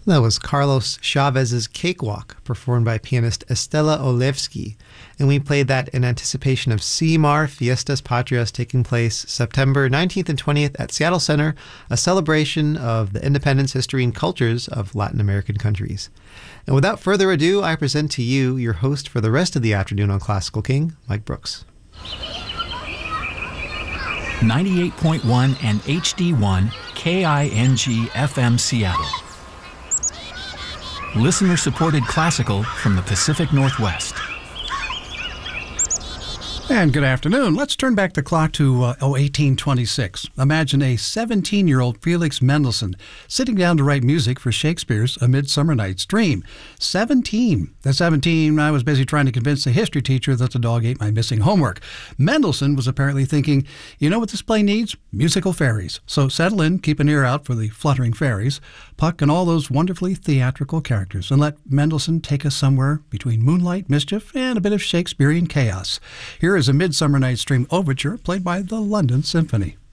That was Carlos Chavez's Cakewalk, performed by pianist Estela Olevsky, and we played that in anticipation of CMAR Fiestas Patrias taking place September 19th and 20th at Seattle Center, a celebration of the independence, history, and cultures of Latin American countries. And without further ado, I present to you your host for the rest of the afternoon on Classical King, Mike Brooks. 98.1 and HD1 KING FM Seattle. Listener-supported classical from the Pacific Northwest. And good afternoon. Let's turn back the clock to 1826. Imagine a 17-year-old Felix Mendelssohn sitting down to write music for Shakespeare's A Midsummer Night's Dream. 17. At 17, I was busy trying to convince the history teacher that the dog ate my missing homework. Mendelssohn was apparently thinking, you know what this play needs? Musical fairies. So settle in, keep an ear out for the fluttering fairies, Puck, and all those wonderfully theatrical characters, and let Mendelssohn take us somewhere between moonlight, mischief, and a bit of Shakespearean chaos. Here is A Midsummer Night's Dream Overture, played by the London Symphony.